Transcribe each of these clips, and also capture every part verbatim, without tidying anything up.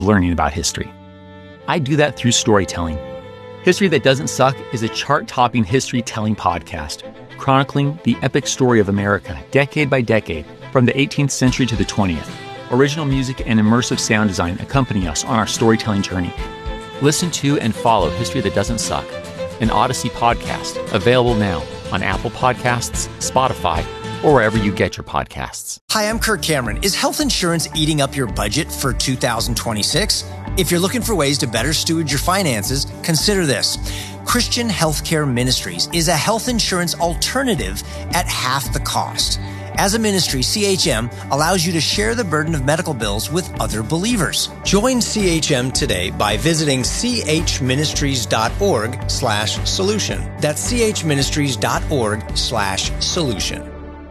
learning about history. I do that through storytelling. History That Doesn't Suck is a chart-topping history-telling podcast, chronicling the epic story of America, decade by decade, from the eighteenth century to the twentieth. Original music and immersive sound design accompany us on our storytelling journey. Listen to and follow History That Doesn't Suck, an Odyssey podcast, available now on Apple Podcasts, Spotify, or wherever you get your podcasts. Hi, I'm Kirk Cameron. Is health insurance eating up your budget for two thousand twenty-six? If you're looking for ways to better steward your finances, consider this. Christian Healthcare Ministries is a health insurance alternative at half the cost. As a ministry, C H M allows you to share the burden of medical bills with other believers. Join C H M today by visiting chministries.org slash solution. That's chministries.org slash solution.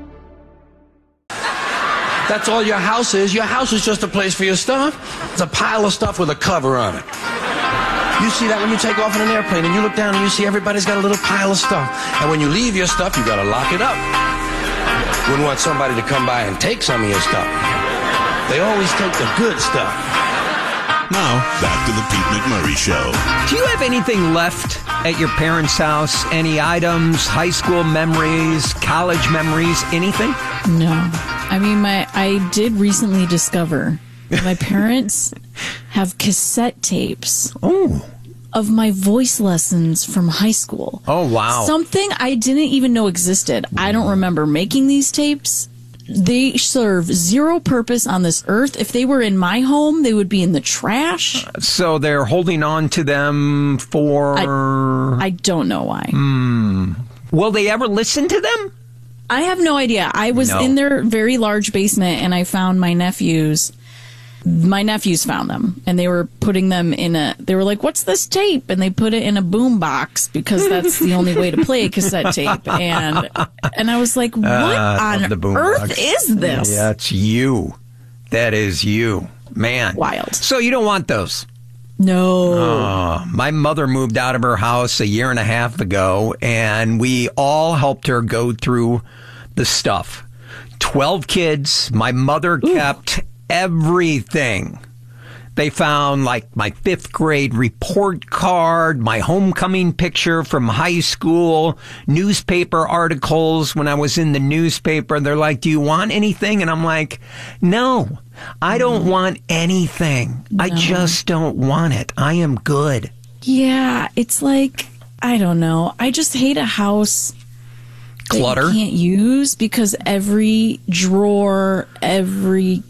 That's all your house is. Your house is just a place for your stuff. It's a pile of stuff with a cover on it. You see that when you take off in an airplane and you look down and you see everybody's got a little pile of stuff. And when you leave your stuff, you got to lock it up. Wouldn't want somebody to come by and take some of your stuff. They always take the good stuff. Now, back to the Pete McMurray Show. Do you have anything left at your parents' house? Any items, high school memories, college memories, anything? No. I mean, my I did recently discover that my parents have cassette tapes oh. of my voice lessons from high school. Oh, wow. Something I didn't even know existed. I don't remember making these tapes. They serve zero purpose on this earth. If they were in my home, they would be in the trash. So they're holding on to them for... I, I don't know why. Hmm. Will they ever listen to them? I have no idea. I was no. in their very large basement, and I found my nephews. My nephews found them, and they were putting them in a... They were like, what's this tape? And they put it in a boom box, because that's the only way to play a cassette tape. And and I was like, what uh, on earth box. is this? Yeah, it's you. That is you. Man. Wild. So you don't want those? No. Oh, my mother moved out of her house a year and a half ago, and we all helped her go through the stuff. Twelve kids. My mother Ooh. kept everything. They found, like, my fifth grade report card, my homecoming picture from high school, newspaper articles when I was in the newspaper. They're like, do you want anything? And I'm like, no, I don't mm. want anything. No. I just don't want it. I am good. Yeah, it's like, I don't know. I just hate a house clutter that you can't use, because every drawer, every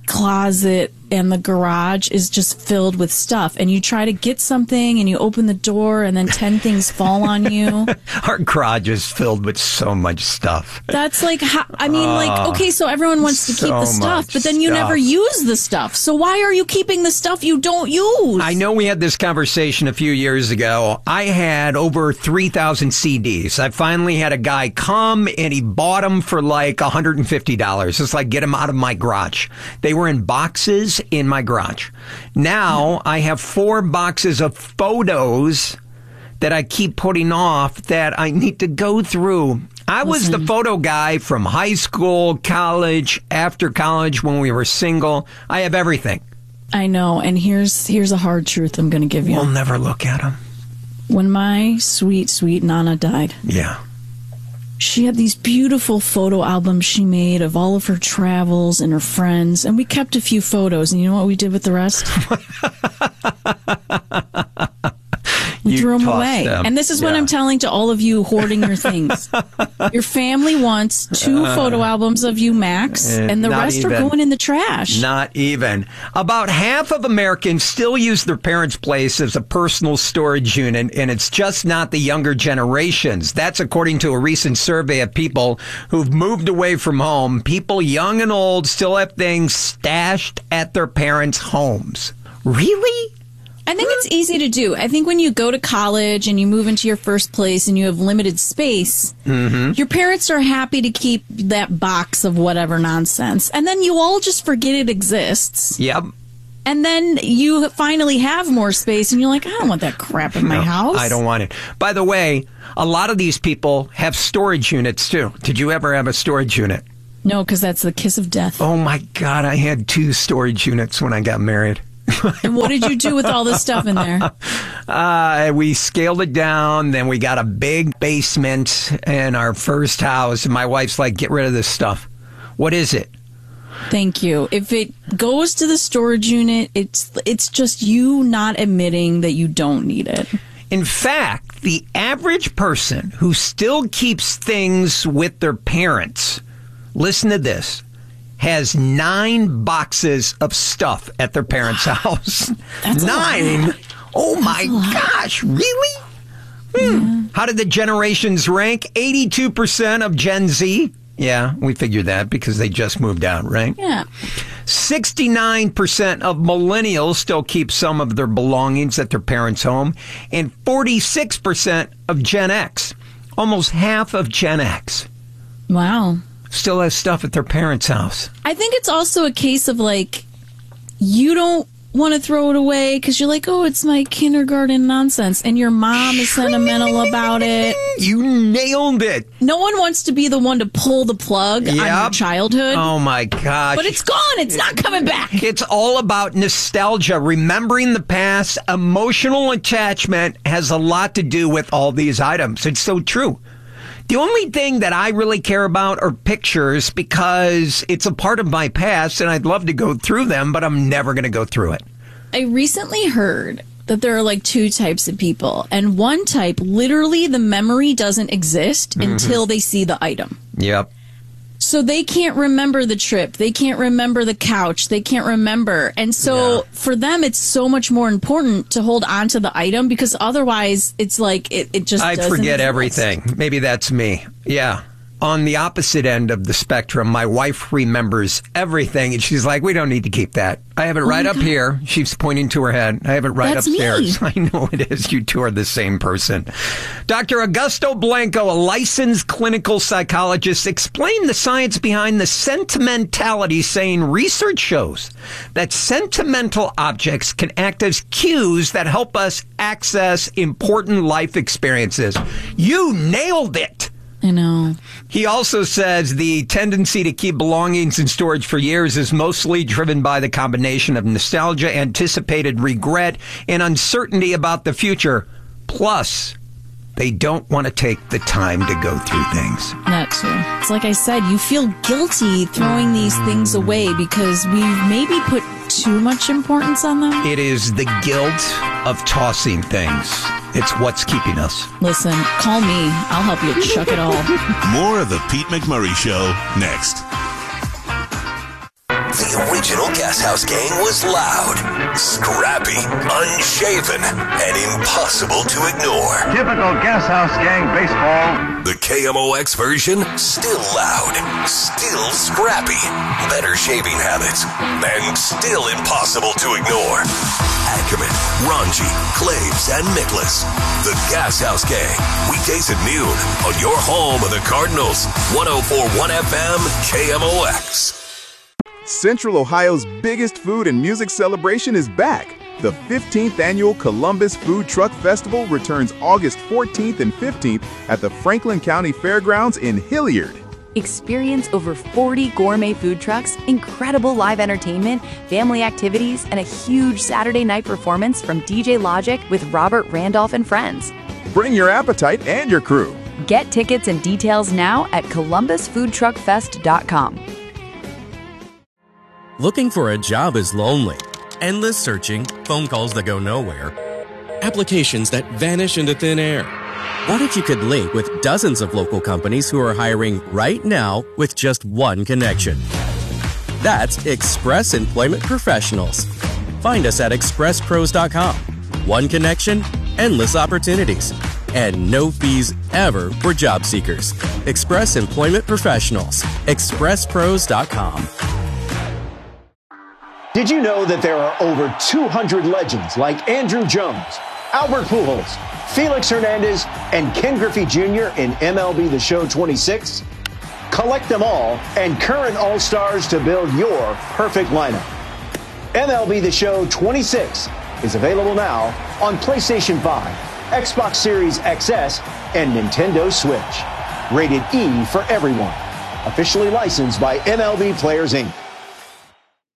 closet and the garage is just filled with stuff, and you try to get something and you open the door and then ten things fall on you. Our garage is filled with so much stuff. That's like, how, I mean, uh, like, okay, so everyone wants to so keep the stuff, but then you stuff. never use the stuff. So why are you keeping the stuff you don't use? I know we had this conversation a few years ago. I had over three thousand C Ds. I finally had a guy come and he bought them for like one hundred fifty dollars. It's like, get them out of my garage. They were in boxes in my garage. Now I have four boxes of photos that I keep putting off that I need to go through. I was Listen. the photo guy from high school, college, after college, when we were single. I have everything. I know, and here's here's a hard truth I'm going to give you. We'll never look at them. When my sweet, sweet Nana died, yeah, she had these beautiful photo albums she made of all of her travels and her friends, and we kept a few photos, and you know what we did with the rest? We you threw them tossed away. Them. And this is yeah. what I'm telling to all of you hoarding your things. Your family wants two uh, photo albums of you, Max, uh, and the rest even. are going in the trash. Not even. About half of Americans still use their parents' place as a personal storage unit, and it's just not the younger generations. That's according to a recent survey of people who've moved away from home. People young and old still have things stashed at their parents' homes. Really? I think it's easy to do. I think when you go to college and you move into your first place and you have limited space, mm-hmm. your parents are happy to keep that box of whatever nonsense. And then you all just forget it exists. Yep. And then you finally have more space and you're like, I don't want that crap in my no, house. I don't want it. By the way, a lot of these people have storage units too. Did you ever have a storage unit? No, because that's the kiss of death. Oh my God, I had two storage units when I got married. And what did you do with all this stuff in there? Uh, we scaled it down. Then we got a big basement in our first house. And my wife's like, get rid of this stuff. What is it? Thank you. If it goes to the storage unit, it's it's just you not admitting that you don't need it. In fact, the average person who still keeps things with their parents, listen to this, has nine boxes of stuff at their parents' house. That's Nine? Oh my gosh, really? Hmm. Yeah. How did the generations rank? eighty-two percent of Gen Z. Yeah, we figured that because they just moved out, right? Yeah. sixty-nine percent of millennials still keep some of their belongings at their parents' home, and forty-six percent of Gen X, almost half of Gen X, Wow. still has stuff at their parents' house. I think it's also a case of like, you don't want to throw it away because you're like, oh, it's my kindergarten nonsense. And your mom is sentimental about it. You nailed it. No one wants to be the one to pull the plug on your Yep. childhood. Oh my gosh. But it's gone. It's not coming back. It's all about nostalgia, remembering the past. Emotional attachment has a lot to do with all these items. It's so true. The only thing that I really care about are pictures because it's a part of my past and I'd love to go through them, but I'm never going to go through it. I recently heard that there are like two types of people. And one type, literally the memory doesn't exist Mm-hmm. until they see the item. Yep. So they can't remember the trip. They can't remember the couch. They can't remember. And so Yeah. for them, it's so much more important to hold on to the item because otherwise it's like it, it just I doesn't forget exist. everything. Maybe that's me. Yeah. On the opposite end of the spectrum, my wife remembers everything, and she's like, we don't need to keep that. I have it right up here. She's pointing to her head. I have it right That's upstairs. me. I know it is. You two are the same person. Doctor Augusto Blanco, a licensed clinical psychologist, explained the science behind the sentimentality, saying research shows that sentimental objects can act as cues that help us access important life experiences. You nailed it. I know. He also says the tendency to keep belongings in storage for years is mostly driven by the combination of nostalgia, anticipated regret, and uncertainty about the future. Plus, they don't want to take the time to go through things. That too. It's like I said, you feel guilty throwing these things away because we've maybe put too much importance on them. It is the guilt of tossing things. It's what's keeping us. Listen, call me. I'll help you chuck it all. More of the Pete McMurray Show next. The original Gas House Gang was loud, scrappy, unshaven, and impossible to ignore. Typical Gas House Gang baseball. The K M O X version, still loud, still scrappy, better shaving habits, and still impossible to ignore. Ackerman, Ranji, Claves, and Nicholas. The Gas House Gang, weekdays at noon on your home of the Cardinals, one oh four point one F M K M O X. Central Ohio's biggest food and music celebration is back. The fifteenth Annual Columbus Food Truck Festival returns August fourteenth and fifteenth at the Franklin County Fairgrounds in Hilliard. Experience over forty gourmet food trucks, incredible live entertainment, family activities, and a huge Saturday night performance from D J Logic with Robert Randolph and friends. Bring your appetite and your crew. Get tickets and details now at columbus food truck fest dot com. Looking for a job is lonely. Endless searching, phone calls that go nowhere, applications that vanish into thin air. What if you could link with dozens of local companies who are hiring right now with just one connection? That's Express Employment Professionals. Find us at express pros dot com. One connection, endless opportunities, and no fees ever for job seekers. Express Employment Professionals. express pros dot com. Did you know that there are over two hundred legends like Andrew Jones, Albert Pujols, Felix Hernandez, and Ken Griffey Junior in M L B The Show twenty-six? Collect them all and current All-Stars to build your perfect lineup. M L B The Show twenty-six is available now on PlayStation five, Xbox Series X S, and Nintendo Switch. Rated E for everyone. Officially licensed by M L B Players, Incorporated.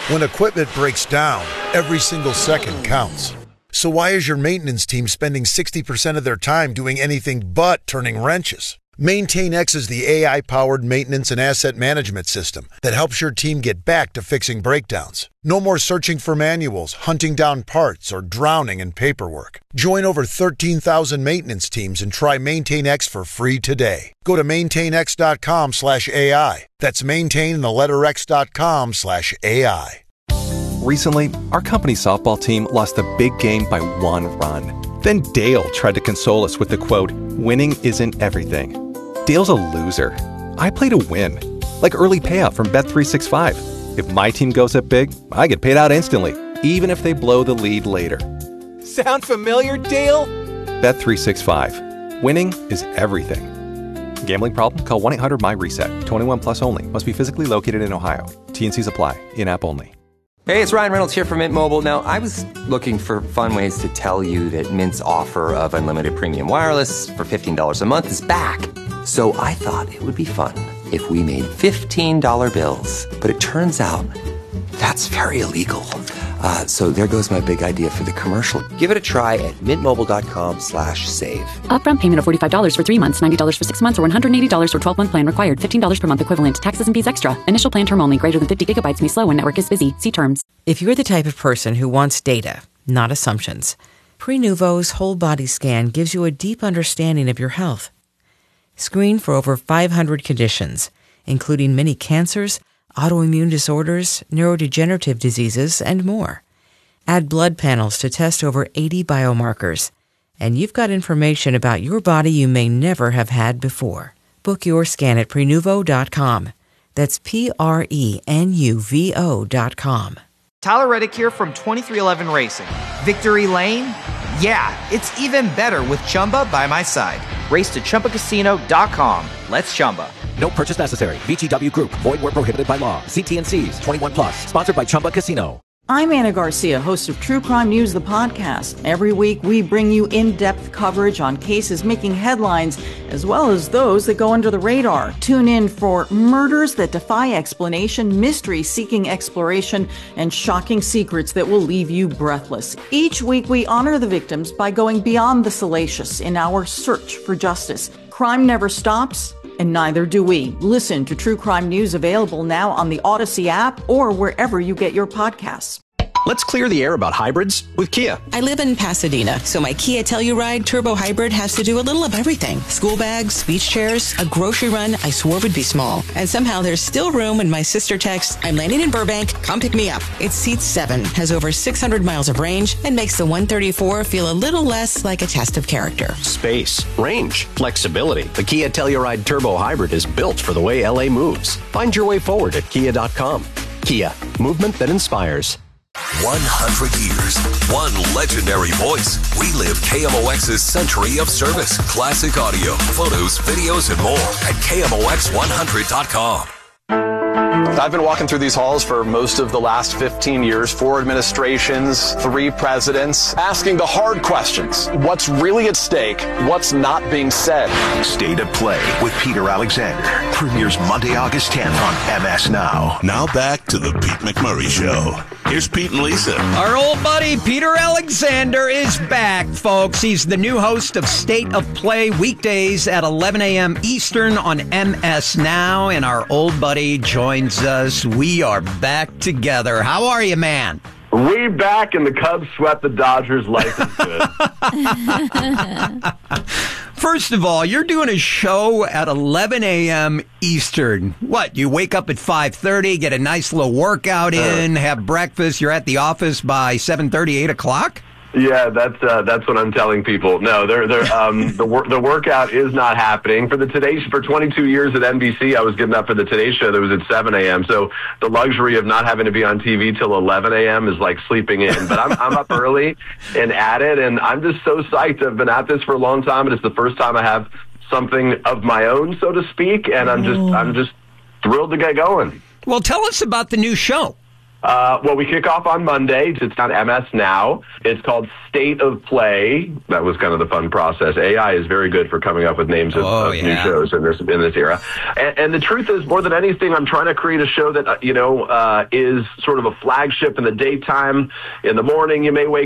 When equipment breaks down, every single second counts. So why is your maintenance team spending sixty percent of their time doing anything but turning wrenches? MaintainX is the A I-powered maintenance and asset management system that helps your team get back to fixing breakdowns. No more searching for manuals, hunting down parts, or drowning in paperwork. Join over thirteen thousand maintenance teams and try MaintainX for free today. Go to maintainx.com slash AI. That's maintain the letter x.com slash AI. Recently, our company softball team lost a big game by one run. Then Dale tried to console us with the quote, "Winning isn't everything." Dale's a loser. I play to win. Like early payout from Bet three sixty-five. If my team goes up big, I get paid out instantly, even if they blow the lead later. Sound familiar, Dale? Bet three sixty-five. Winning is everything. Gambling problem? Call one eight hundred my reset. twenty-one plus only. Must be physically located in Ohio. T and C's apply. In-app only. Hey, it's Ryan Reynolds here from Mint Mobile. Now, I was looking for fun ways to tell you that Mint's offer of unlimited premium wireless for fifteen dollars a month is back. So I thought it would be fun if we made fifteen dollar bills. But it turns out that's very illegal. Uh, so there goes my big idea for the commercial. Give it a try at mintmobile.com slash save. Upfront payment of forty-five dollars for three months, ninety dollars for six months, or one hundred eighty dollars for twelve-month plan required. fifteen dollars per month equivalent. Taxes and fees extra. Initial plan term only. Greater than fifty gigabytes may slow when network is busy. See terms. If you're the type of person who wants data, not assumptions, Prenuvo's whole body scan gives you a deep understanding of your health. Screen for over five hundred conditions, including many cancers, autoimmune disorders, neurodegenerative diseases, and more. Add blood panels to test over eighty biomarkers, and you've got information about your body you may never have had before. Book your scan at Prenuvo dot com. That's P R E N U V O dot com. Tyler Reddick here from twenty-three eleven Racing. Victory Lane? Yeah, it's even better with Chumba by my side. Race to Chumba Casino dot com. Let's Chumba. No purchase necessary. V G W Group. Void where prohibited by law. See T and C's. twenty-one plus. Sponsored by Chumba Casino. I'm Anna Garcia, host of True Crime News, the podcast. Every week, we bring you in-depth coverage on cases making headlines, as well as those that go under the radar. Tune in for murders that defy explanation, mysteries seeking exploration, and shocking secrets that will leave you breathless. Each week, we honor the victims by going beyond the salacious in our search for justice. Crime never stops, and neither do we. Listen to True Crime News, available now on the Odyssey app or wherever you get your podcasts. Let's clear the air about hybrids with Kia. I live in Pasadena, so my Kia Telluride Turbo Hybrid has to do a little of everything. School bags, beach chairs, a grocery run I swore would be small. And somehow there's still room when my sister texts, "I'm landing in Burbank, come pick me up." It seats seven, has over six hundred miles of range, and makes the one thirty-four feel a little less like a test of character. Space, range, flexibility. The Kia Telluride Turbo Hybrid is built for the way L A moves. Find your way forward at kia dot com. Kia, movement that inspires. one hundred years, one legendary voice. We live K M O X's century of service, classic audio, photos, videos, and more at K M O X one hundred dot com. I've been walking through these halls for most of the last fifteen years, four administrations, three presidents, asking the hard questions. What's really at stake? What's not being said? State of Play with Peter Alexander premieres Monday, August tenth on M S Now. Now back to the Pete McMurray Show. Here's Pete and Lisa. Our old buddy Peter Alexander is back, folks. He's the new host of State of Play weekdays at eleven a.m. Eastern on M S Now, and our old buddy joins us. We are back together. How are you, man? We back, and the Cubs swept the Dodgers. Life is good. First of all, you're doing a show at eleven a.m. Eastern. What, you wake up at five thirty, get a nice little workout in, have breakfast, you're at the office by seven thirty, eight o'clock? Yeah, that's uh, that's what I'm telling people. No, they're, they're, um, the wor- the workout is not happening. For the Today for twenty-two years at N B C, I was getting up for the Today Show that was at seven a.m. So the luxury of not having to be on T V till eleven a.m. is like sleeping in. But I'm I'm up early and at it, and I'm just so psyched. I've been at this for a long time, and it's the first time I have something of my own, so to speak. And I'm just I'm just thrilled to get going. Well, tell us about the new show. Uh, well, we kick off on Monday. It's on M S Now. It's called State of Play. That was kind of the fun process. A I is very good for coming up with names of, oh, of yeah. new shows in this in this era. And, and the truth is, more than anything, I'm trying to create a show that uh, you know uh, is sort of a flagship in the daytime. In the morning, you may wake